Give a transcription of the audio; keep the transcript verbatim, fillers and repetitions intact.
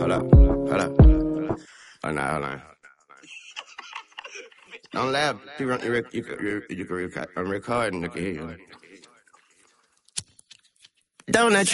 Hold up, hold up. Oh, no, hold on. Don't laugh. You, run, you, rec- you, can- you, you can record. I'm recording. Look at here. Don't let